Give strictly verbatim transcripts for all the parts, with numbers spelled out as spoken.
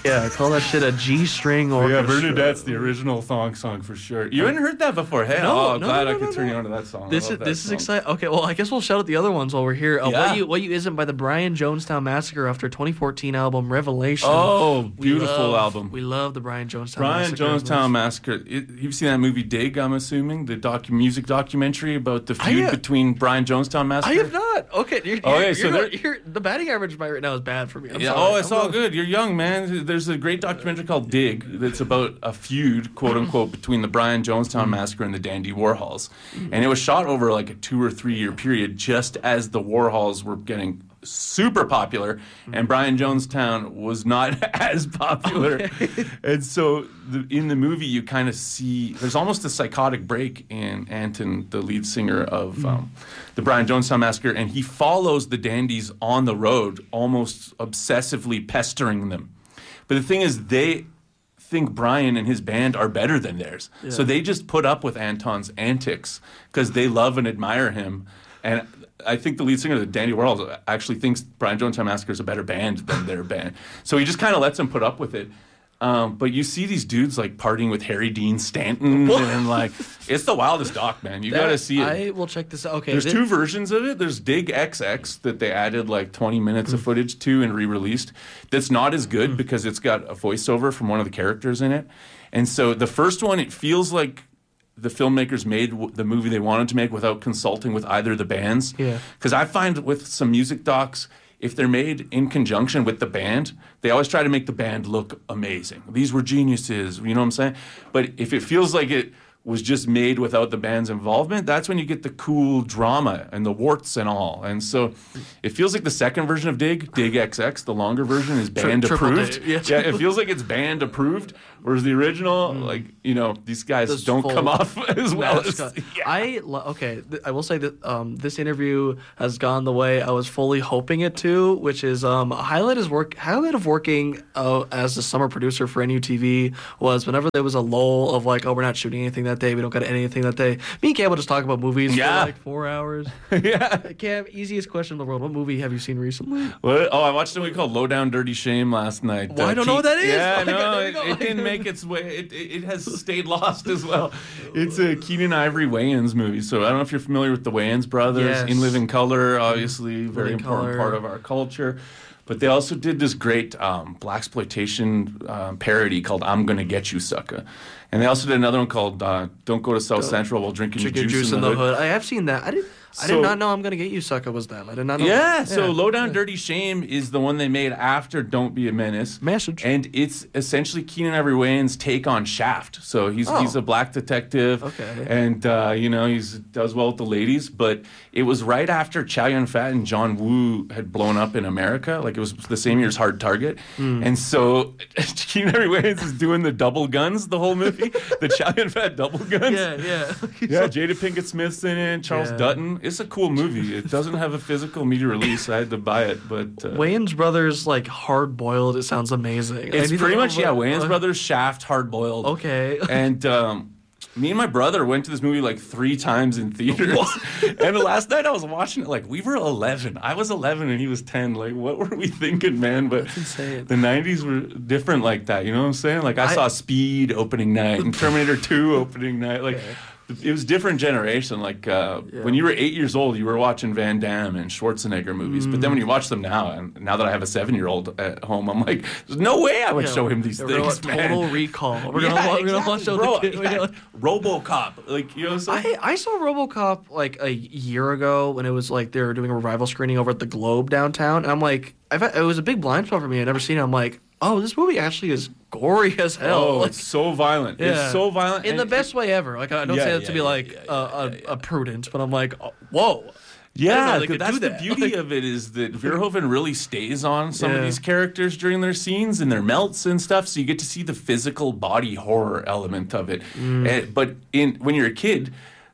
Yeah, call that shit a G-string orchestra. Yeah, Bernadette's the original thong song for sure. You hadn't heard that before, hey? No, oh, I'm no, glad no, I no, could no, turn no. you on to that song. This I is love that this is song. exciting. Okay, well, I guess we'll shout out the other ones while we're here. Uh, Yeah. What You What You Isn't by the Brian Jonestown Massacre off their twenty fourteen album Revelation. Oh, We beautiful love- album. We love the Brian Jonestown Brian Massacre. Jonestown Massacre. It, you've seen that movie Dig, I'm assuming? The docu- music documentary about the I, feud uh, between Brian Jonestown Massacre? I have not. Okay, you're, Oh, you're, yeah, so you're, there- you're, the batting average by right now is bad for me. I'm Yeah, sorry. oh, it's I'm all not- good. You're young, man. There's a great documentary called Dig that's about a feud, quote unquote, between the Brian Jonestown Massacre and the Dandy Warhols. And it was shot over like a two or three year period just as the Warhols were getting super popular and Brian Jonestown was not as popular. And so the, in the movie, you kind of see there's almost a psychotic break in Anton, the lead singer of um, the Brian Jonestown Massacre, and he follows the Dandies on the road, almost obsessively pestering them. But the thing is, they think Brian and his band are better than theirs. Yeah. So they just put up with Anton's antics because they love and admire him. And I think the lead singer of the Dandy Warhols actually thinks Brian Jonestown Massacre is a better band than their band. So he just kind of lets them put up with it. Um, but you see these dudes like partying with Harry Dean Stanton and like it's the wildest doc, man. You That- got to see it. I will check this out. Okay, There's thi- two versions of it. There's Dig X X that they added like twenty minutes of footage to and re-released. That's not as good because it's got a voiceover from one of the characters in it. And so the first one, it feels like the filmmakers made w- the movie they wanted to make without consulting with either of the bands. Yeah. Because I find with some music docs, if they're made in conjunction with the band, they always try to make the band look amazing. These were geniuses, you know what I'm saying? But if it feels like it was just made without the band's involvement, that's when you get the cool drama and the warts and all. And so it feels like the second version of Dig, Dig X X, the longer version, is band triple approved. Dig, yeah. Yeah, it feels like it's band approved, whereas the original, like, you know, these guys Those don't full come off as well as... mascot. Yeah. I lo- okay. Th- I will say that um, this interview has gone the way I was fully hoping it to, which is um, a highlight is work. Highlight of working uh, as a summer producer for N U T V was whenever there was a lull of like, oh, we're not shooting anything that day. We don't got anything that day. Me and Cam will just talk about movies Yeah. for like four hours. yeah. Cam, easiest question in the world. What movie have you seen recently? What? Oh, I watched a movie called Low Down Dirty Shame last night. Well, I don't know what that is. Yeah, Like, no, there you it, go. it didn't make its way. It, it, it has stayed lost as well. It's a Keenan Ivory Wayans movie. So I don't know if you're familiar with the Wayans brothers. Yes. In Living Color, obviously, very Living important Colour. part of our culture. But they also did this great um, blaxploitation um, parody called "I'm Gonna Get You, Sucker," and they also did another one called uh, "Don't Go to South Central While Drinking Drink Your Your Juice, Juice in the Hood. I have seen that. I did. I So- did not know I'm gonna get you, sucker. Was them? I did not know. Yeah, that. so Low Down Dirty Shame is the one they made after Don't Be a Menace. Message. And it's essentially Keenan Ivory Wayans' take on Shaft. So he's Oh. he's a black detective. Okay. And, uh, you know, he's does well with the ladies. But it was right after Chow Yun-fat and John Woo had blown up in America. Like, it was the same year as Hard Target. Hmm. And so Keenan Ivory Wayans is doing the double guns the whole movie. the Chow Yun-fat double guns. Yeah, yeah. Yeah, Jada Pinkett Smith's in it, Charles Yeah. Dutton. It's a cool movie. It doesn't have a physical media release. I had to buy it, but uh, Wayans Brothers, like hard boiled. It sounds amazing. I it's need to pretty know much yeah. what- Wayans uh, Brothers, Shaft, Hard Boiled. Okay. And um, me and my brother went to this movie like three times in theaters. and last night I was watching it like we were eleven. I was eleven and he was ten. Like what were we thinking, man? But That's insane. the nineties were different like that. You know what I'm saying? Like I, I- saw Speed opening night and Terminator two opening night. Like. Okay. It was different generation. Like uh, Yeah. when you were eight years old, you were watching Van Damme and Schwarzenegger movies. But then when you watch them now, and now that I have a seven-year-old at home, I'm like, there's no way I would Yeah, show him these we're gonna things, watch man. Total Recall. We're Yeah, gonna, wa- we're gonna exactly, watch all bro. the kid. Yeah. RoboCop, like you know. So I, I saw RoboCop like a year ago when it was like they were doing a revival screening over at the Globe downtown, and I'm like, I've, it was a big blind spot for me. I'd never seen it. I'm like, oh, this movie actually is gory as hell. oh, Like, it's so violent. yeah. It's so violent in the and best way ever. Like I don't Yeah, say that yeah, to be yeah, like yeah, a, yeah, a, yeah. a prudent, but I'm like, oh, whoa. I Yeah, didn't know they could that's do the that. beauty Like- of it is that Verhoeven really stays on some of Yeah. these characters during their scenes and their melts and stuff, so you get to see the physical body horror element of it. Mm. Eh, but in when you're a kid,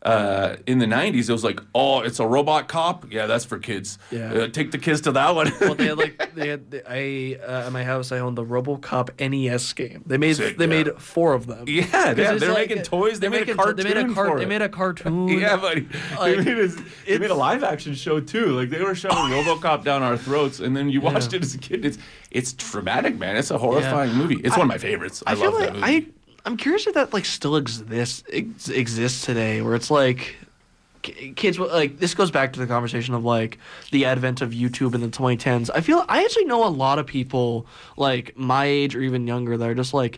Uh, in the nineties, it was like, oh, it's a robot cop. Yeah, that's for kids. Yeah. Uh, take the kids to that one. Well, they had like they had they, I uh, at my house I owned the RoboCop N E S game. They made Sick, they yeah. made four of them. Yeah, yeah, it's they're like- making toys. They they're made a making- cartoon They made a for They it. made a cartoon. Yeah, buddy. Like, they, made a, they made a it's- live action show too. Like they were shoving RoboCop down our throats, and then you watched Yeah. it as a kid. It's it's traumatic, man. It's a horrifying movie. It's one of my favorites. I, I feel love like that movie. I I'm curious if that like still exists ex- exists today, where it's like k- kids will- like this goes back to the conversation of like the advent of YouTube in the twenty tens. I feel I actually know a lot of people like my age or even younger that are just like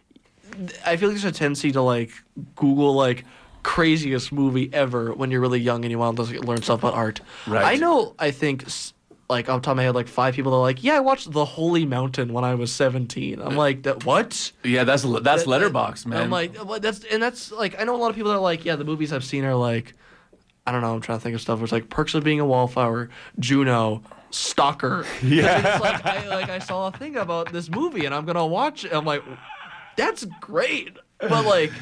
I feel like there's a tendency to like Google like craziest movie ever when you're really young and you want to learn stuff about art. Right. I know I think s- like off the top of my head like five people that are like, yeah, I watched The Holy Mountain when I was seventeen. I'm like, that what? Yeah, that's that's That- Letterbox, man. I'm like, well, that's and that's like I know a lot of people that are like, yeah, the movies I've seen are like, I don't know, I'm trying to think of stuff where it's like Perks of Being a Wallflower, Juno, Stalker. Yeah. And it's like I like I saw a thing about this movie and I'm gonna watch it. I'm like, that's great, but like.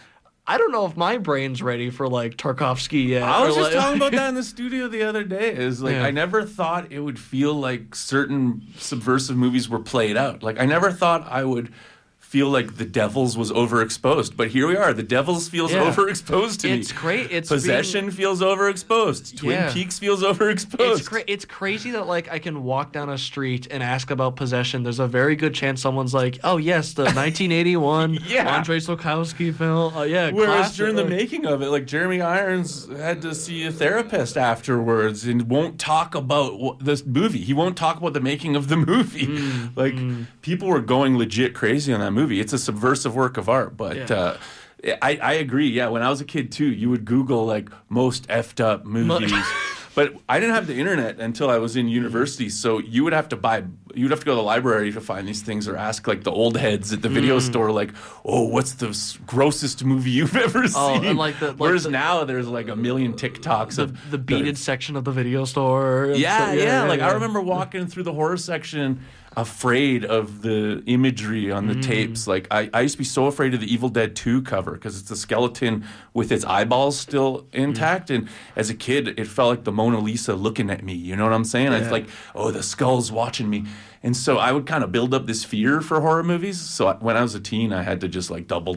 I don't know if my brain's ready for like Tarkovsky yet. I was or, just like- talking about that in the studio the other day. Is like Yeah. I never thought it would feel like certain subversive movies were played out. Like I never thought I would feel like The Devils was overexposed, but here we are. The Devils feels Yeah. overexposed to me. It's great. It's Possession being- feels overexposed. Twin Yeah. Peaks feels overexposed. It's cra- It's crazy that like I can walk down a street and ask about Possession. There's a very good chance someone's like, "Oh yes, the nineteen eighty-one Yeah. Andrei Sokowski film." Oh yeah. Whereas classic. during the Like, making of it, like Jeremy Irons had to see a therapist afterwards and won't talk about wh- this movie. He won't talk about the making of the movie. Mm, like people were going legit crazy on that movie. It's a subversive work of art, but. Yeah. Uh, I, I agree. Yeah, when I was a kid too, you would Google like most effed up movies, but I didn't have the internet until I was in university. So you would have to buy, you'd have to go to the library to find these things, or ask like the old heads at the video store, like, "Oh, what's the s- grossest movie you've ever seen?" Oh, and, like, the- like Whereas the- now there's like a million TikToks the of the beaded section of the video store. and yeah, stuff. yeah, Like I yeah. remember walking through the horror section, afraid of the imagery on the Mm. tapes. Like I, I used to be so afraid of the Evil Dead two cover because it's a skeleton with its eyeballs still intact. Mm. And as a kid, it felt like the Mona Lisa looking at me. You know what I'm saying? It's Yeah. like, oh, the skull's watching me. And so I would kind of build up this fear for horror movies. So I- when I was a teen, I had to just like double